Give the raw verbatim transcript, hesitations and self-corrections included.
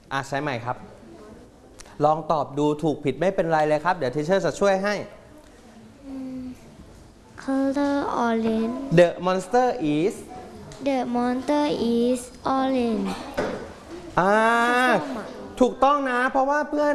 อ่ะใช้ใหม่ครับลองตอบดูถูกผิดไม่เป็นไรเลยครับเดี๋ยวทีเชอร์จะช่วยให้ color orange The monster is the monster is orange อ่าถูกต้องนะเพราะว่าเพื่อน